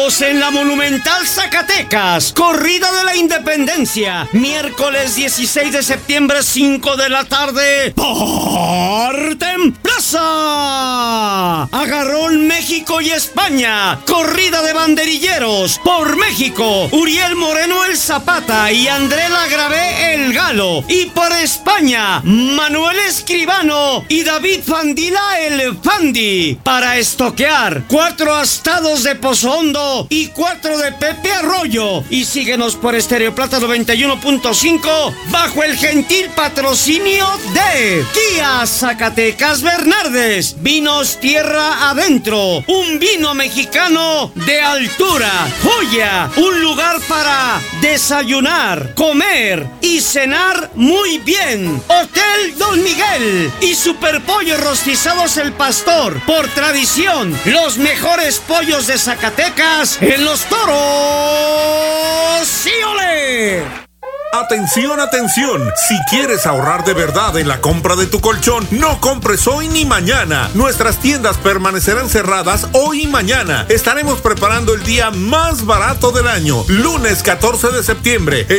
Sábados en la Monumental Zacatecas, corrida de la Independencia. Miércoles 16 de septiembre, 5 de la tarde, Parten Plaza. Agarrón México y España, corrida de banderilleros. Por México, Uriel Moreno el Zapata y André Lagravé el Galo. Y por España, Manuel Escribano y David Fandila el Fandi. Para estoquear, 4 astados de Pozo Hondo y 4 de Pepe Arroyo. Y síguenos por Estéreo Plata 91.5 bajo el gentil patrocinio de Kia Zacatecas Bernardes. Vinos Tierra Adentro, un vino mexicano de altura. Joya, un lugar para desayunar, comer y cenar muy bien. Hotel Don Miguel y Superpollo Rostizados El Pastor. Por tradición, los mejores pollos de Zacatecas en Los Toros. ¡Sí, ole! Atención, atención. Si quieres ahorrar de verdad en la compra de tu colchón, no compres hoy ni mañana. Nuestras tiendas permanecerán cerradas hoy y mañana. Estaremos preparando el día más barato del año, lunes 14 de septiembre.